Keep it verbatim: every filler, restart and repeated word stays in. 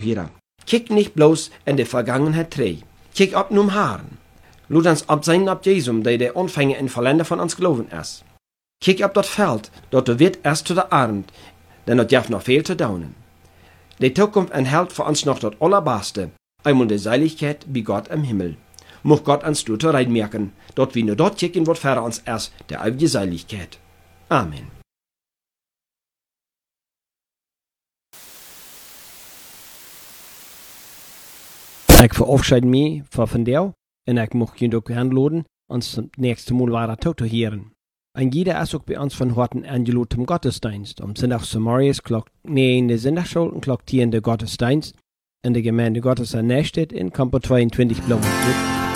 wieder. Kijk nicht bloß in die Vergangenheit trei. Kijk op num Haaren. Laat ons op zijn op Jesum, die de Anfänger en Verländer von uns geloven is. Kijk op dat veld, dat de wit erst zu der Abend, denn dat jeft noch veel te daunen. Die Zukunft enthält für uns noch das Allerbeste, einmal die Seiligkeit wie Gott im Himmel. Mocht Gott uns dort reinmerken, dort wie nur dort kicken wird für uns erst der ewige Seiligkeit. Amen. Ik verabschied mij van vandaag en ik mocht je ook aanladen ons het nächste Mal weiter toe te hören. En jeder is ook bij ons van harte eingeladen zum Gottesdienst. Om zondags zu morgens klok negen in de zondagsschool en klok tien in de Gottesdienst in de gemeente Gottes aan Nijstedt in Kamper tweeëntwintig Blauwenstreek.